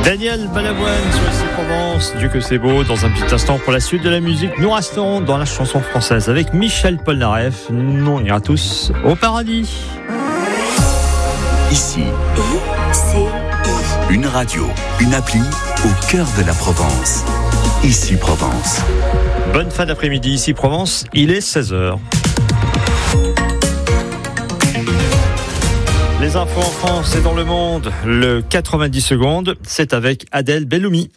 Daniel Balavoine sur Ici Provence, Dieu que c'est beau. Dans un petit instant pour la suite de la musique, nous restons dans la chanson française avec Michel Polnareff. Nous, on ira tous au paradis. Ici, une radio, une appli au cœur de la Provence. Ici Provence. Bonne fin d'après-midi, Ici Provence, il est 16h. Les infos en France et dans le monde, le 90 secondes, c'est avec Adèle Belloumi.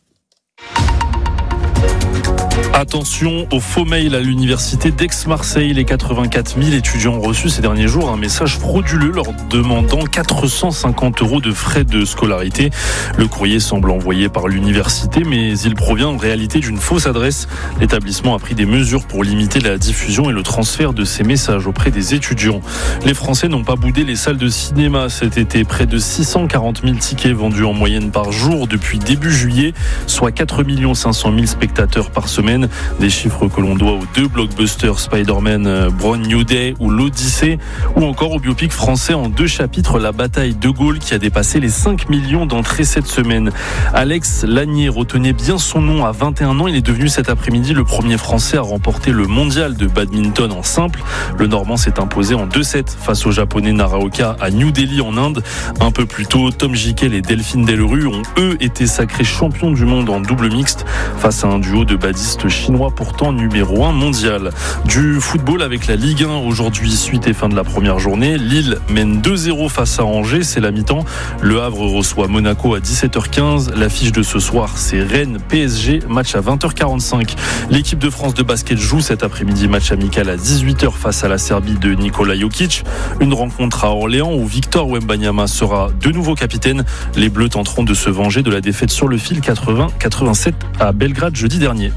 Attention aux faux mails à l'université d'Aix-Marseille. Les 84 000 étudiants ont reçu ces derniers jours un message frauduleux leur demandant 450 € de frais de scolarité. Le courrier semble envoyé par l'université, mais il provient en réalité d'une fausse adresse. L'établissement a pris des mesures pour limiter la diffusion et le transfert de ces messages auprès des étudiants. Les Français n'ont pas boudé les salles de cinéma cet été. Près de 640 000 tickets vendus en moyenne par jour depuis début juillet, soit 4 500 000 spectateurs par semaine. Des chiffres que l'on doit aux 2 blockbusters Spider-Man Brand New Day ou l'Odyssée, ou encore au biopic français en 2 chapitres La Bataille de Gaulle qui a dépassé les 5 millions d'entrées cette semaine. Alex Lanier, retenez bien son nom, à 21 ans, il est devenu cet après-midi le premier Français à remporter le mondial de badminton en simple. Le Normand s'est imposé en 2-7 face au Japonais Naraoka à New Delhi en Inde. Un peu plus tôt, Tom Jikel et Delphine Delru ont eux été sacrés champions du monde en double mixte face à un duo de badistes chinois pourtant numéro 1 mondial. Du football avec la Ligue 1 aujourd'hui, suite et fin de la première journée. Lille mène 2-0 face à Angers, c'est la mi-temps. Le Havre reçoit Monaco à 17h15. L'affiche de ce soir, c'est Rennes-PSG, match à 20h45. L'équipe de France de basket joue cet après-midi, match amical à 18h face à la Serbie de Nikola Jokic. Une rencontre à Orléans où Victor Wembanyama sera de nouveau capitaine. Les Bleus tenteront de se venger de la défaite sur le fil 80-87 à Belgrade jeudi dernier.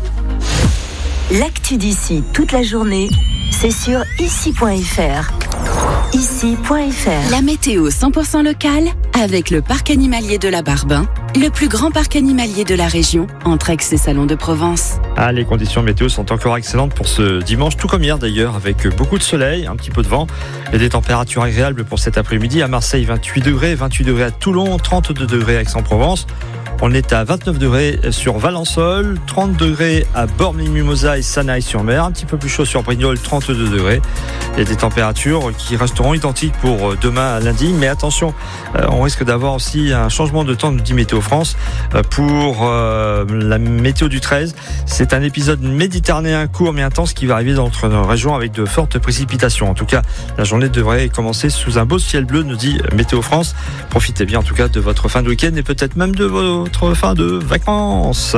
L'actu d'ici toute la journée, c'est sur ici.fr. Ici.fr. La météo 100% locale avec le parc animalier de la Barbin, le plus grand parc animalier de la région, entre Aix et Salon de Provence. Les conditions météo sont encore excellentes pour ce dimanche, tout comme hier d'ailleurs, avec beaucoup de soleil, un petit peu de vent et des températures agréables pour cet après-midi. À Marseille, 28 degrés à Toulon, 32 degrés à Aix-en-Provence. On est à 29 degrés sur Valençol, 30 degrés à Bormes-les-Mimosas et Sanaï-sur-Mer, un petit peu plus chaud sur Brignoles, 32 degrés. Il y a des températures qui resteront identiques pour demain lundi, mais attention, on risque d'avoir aussi un changement de temps, nous dit Météo France, pour la météo du 13. C'est un épisode méditerranéen court mais intense qui va arriver dans notre région avec de fortes précipitations. En tout cas, la journée devrait commencer sous un beau ciel bleu, nous dit Météo France. Profitez bien en tout cas de votre fin de week-end et peut-être même de votre fin de vacances.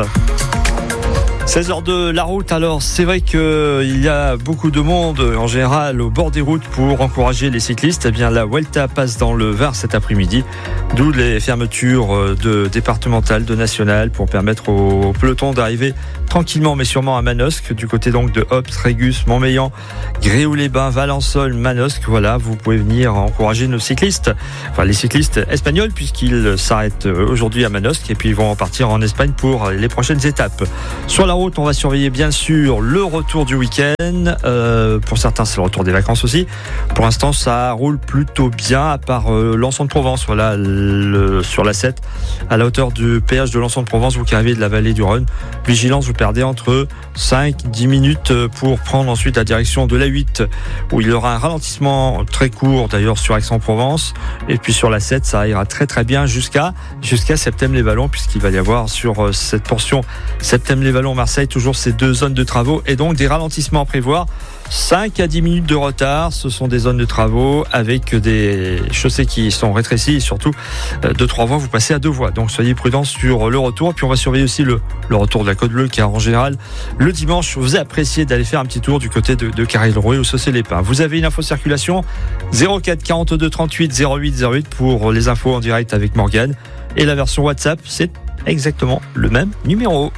16h02, la route. Alors, c'est vrai qu'il y a beaucoup de monde en général au bord des routes pour encourager les cyclistes. Eh bien, la Vuelta passe dans le Var cet après-midi, d'où les fermetures de départementales, de nationales, pour permettre au peloton d'arriver tranquillement mais sûrement à Manosque, du côté donc de Hobbs, Régus, Montmélian, Gréoux-les-Bains, Valençol, Manosque. Voilà, vous pouvez venir encourager nos cyclistes, enfin les cyclistes espagnols, puisqu'ils s'arrêtent aujourd'hui à Manosque et puis ils vont repartir en Espagne pour les prochaines étapes. Sur la route, on va surveiller bien sûr le retour du week-end. Pour certains, c'est le retour des vacances aussi. Pour l'instant, ça roule plutôt bien, à part Lançon de Provence. Voilà, sur la 7, à la hauteur du péage de Lançon de Provence, vous qui arrivez de la vallée du Rhône. Vigilance, vous perdez entre 5-10 minutes pour prendre ensuite la direction de la 8, où il y aura un ralentissement très court d'ailleurs sur Aix-en-Provence. Et puis sur la 7, ça ira très très bien jusqu'à Septèmes-les-Vallons, puisqu'il va y avoir sur cette portion Septèmes-les-Vallons Marseille toujours ces 2 zones de travaux et donc des ralentissements à prévoir. 5 à 10 minutes de retard, ce sont des zones de travaux avec des chaussées qui sont rétrécies et surtout de 3 voies, vous passez à 2 voies. Donc soyez prudents sur le retour. Et puis on va surveiller aussi le retour de la Côte Bleue, car en général le dimanche vous appréciez d'aller faire un petit tour du côté de Carré-le-Rouet ou Saucé-les-Pins. Vous avez une info circulation 04 42 38 08 08 pour les infos en direct avec Morgane, et la version WhatsApp c'est exactement le même numéro.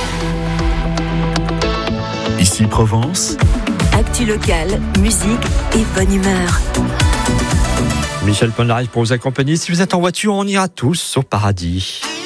Ici Provence. Actu locale, musique et bonne humeur. Michel Polnareff pour vous accompagner. Si vous êtes en voiture, on ira tous au paradis.